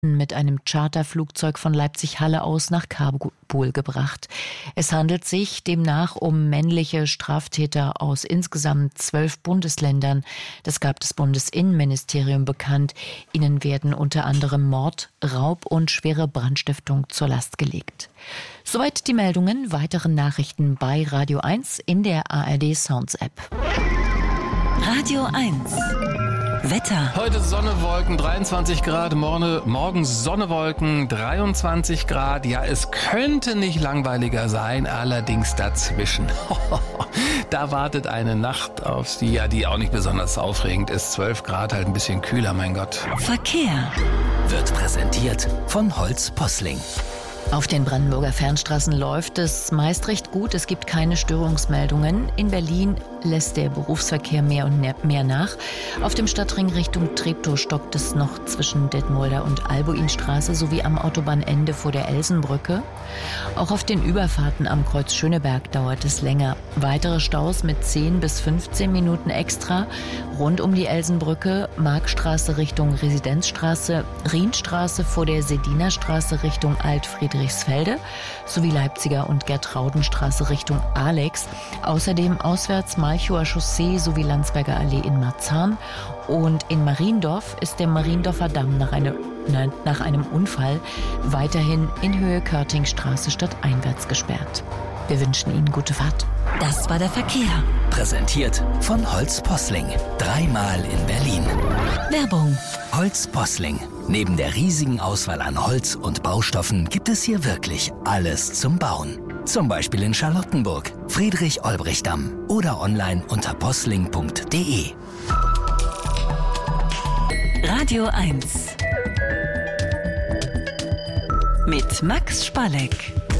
mit einem Charterflugzeug von Leipzig-Halle aus nach Kabul gebracht. Es handelt sich demnach um männliche Straftäter aus insgesamt 12 Bundesländern. Das gab das Bundesinnenministerium bekannt. Ihnen werden unter anderem Mord, Raub und schwere Brandstiftung zur Last gelegt. Soweit die Meldungen. Weitere Nachrichten bei Radio 1 in der ARD Sounds App. Radio 1. Wetter. Heute Sonne, Wolken, 23 Grad, morgen Sonne, Wolken, 23 Grad. Ja, es könnte nicht langweiliger sein, allerdings dazwischen. Da wartet eine Nacht auf Sie, ja, die auch nicht besonders aufregend ist. 12 Grad, halt ein bisschen kühler, mein Gott. Verkehr. Wird präsentiert von Holz Posling. Auf den Brandenburger Fernstraßen läuft es meist recht gut. Es gibt keine Störungsmeldungen. In Berlin lässt der Berufsverkehr mehr und mehr nach. Auf dem Stadtring Richtung Treptow stockt es noch zwischen Detmolder und Albuinstraße sowie am Autobahnende vor der Elsenbrücke. Auch auf den Überfahrten am Kreuz Schöneberg dauert es länger. Weitere Staus mit 10 bis 15 Minuten extra rund um die Elsenbrücke, Markstraße Richtung Residenzstraße, Rienstraße vor der Sedinerstraße Richtung Alt-Friedrichsfelde sowie Leipziger und Gertraudenstraße Richtung Alex. Außerdem auswärts Malchower Chaussee sowie Landsberger Allee in Marzahn. Und in Mariendorf ist der Mariendorfer Damm nach einem Unfall weiterhin in Höhe Körtingstraße stadteinwärts gesperrt. Wir wünschen Ihnen gute Fahrt. Das war der Verkehr. Präsentiert von Holz Posling. 3-mal in Berlin. Werbung. Holz Posling. Neben der riesigen Auswahl an Holz und Baustoffen gibt es hier wirklich alles zum Bauen. Zum Beispiel in Charlottenburg, Friedrich-Olbrich-Damm oder online unter posling.de. Radio 1. Mit Max Spalleck.